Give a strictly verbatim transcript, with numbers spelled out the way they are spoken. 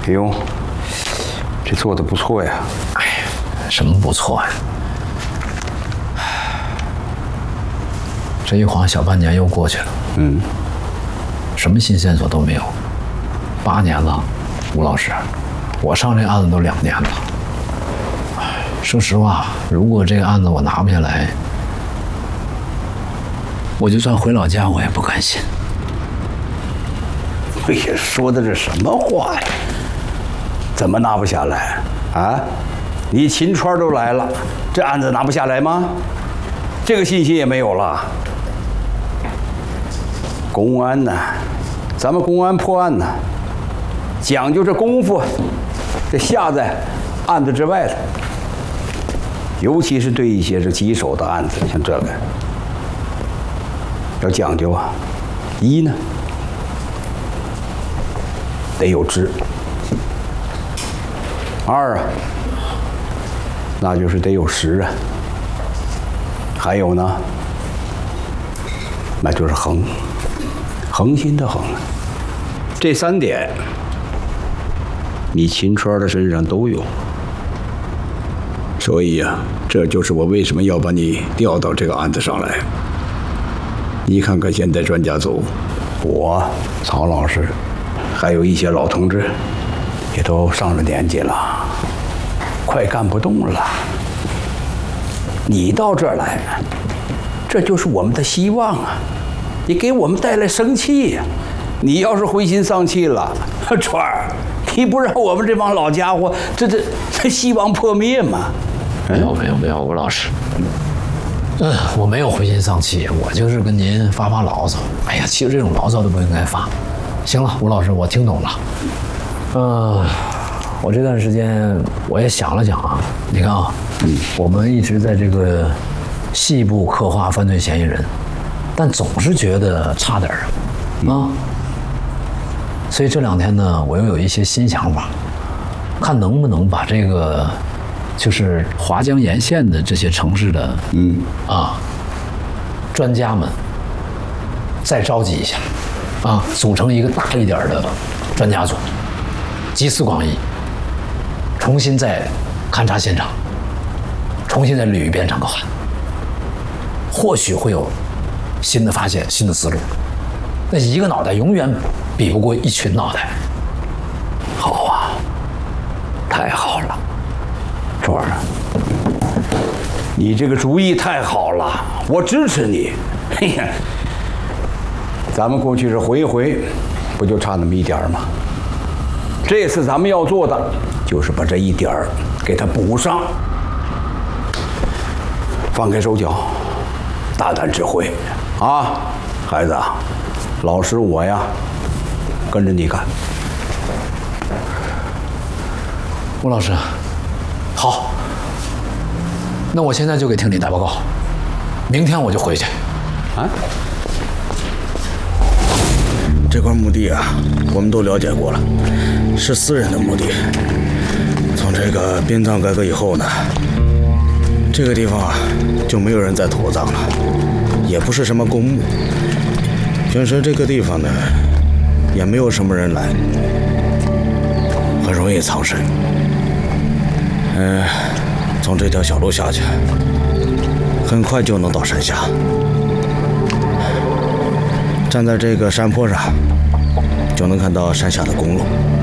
哎呦，这做的不错呀！ 哎呀，什么不错呀？这一晃小半年又过去了， 嗯， 什么新线索都没有。八年了，吴老师，我上这案子都两年了。说实话，如果这个案子我拿不下来，我就算回老家，我也不甘心。 哎呀，说的是什么话呀？怎么拿不下来啊？你秦川都来了，这案子拿不下来吗？这个信息也没有了。公安呢？咱们公安破案呢，讲究这功夫，这下在案子之外的。尤其是对一些这棘手的案子，像这个，要讲究啊。一呢，得有知；二啊，那就是得有实啊；还有呢，那就是恒，恒心的恒。这三点，你秦川的身上都有。所以呀、啊，这就是我为什么要把你调到这个案子上来。你看看现在专家组，我曹老师，还有一些老同志，也都上了年纪了，快干不动了。你到这儿来，这就是我们的希望啊！你给我们带来生气呀、啊！你要是灰心丧气了，川儿，你不让我们这帮老家伙这这这希望破灭吗？ 没有没有没有，吴老师，嗯，我没有灰心丧气，我就是跟您发发牢骚。哎呀，其实这种牢骚都不应该发。行了，吴老师，我听懂了。嗯，我这段时间我也想了想啊，你看啊，嗯，我们一直在这个细部刻画犯罪嫌疑人，但总是觉得差点儿啊。所以这两天呢，我又有一些新想法，看能不能把这个。就是华江沿线的这些城市的，嗯啊，专家们再召集一下，啊，组成一个大一点的专家组，集思广益，重新再勘察现场，重新再捋一遍整个案，或许会有新的发现、新的思路。那一个脑袋永远比不过一群脑袋。 好啊，太好了。川儿，你这个主意太好了，我支持你。嘿呀，咱们过去是回一回，不就差那么一点儿吗？这次咱们要做的就是把这一点儿给它补上。放开手脚，大胆指挥啊，孩子，老师我呀，跟着你干。 吴老师。好，那我现在就给厅里打报告，明天我就回去。啊？ 这块墓地啊，我们都了解过了，是私人的墓地。从这个殡葬改革以后呢，这个地方啊就没有人再土葬了，也不是什么公墓。平时这个地方呢，也没有什么人来，很容易藏身。嗯，从这条小路下去，很快就能到山下。站在这个山坡上，就能看到山下的公路。